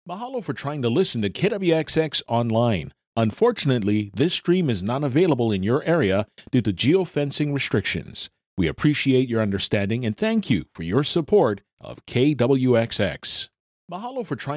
Mahalo for trying to listen to KWXX online. Unfortunately, this stream is not available in your area due to geofencing restrictions. We appreciate your understanding and thank you for your support of KWXX. Mahalo for trying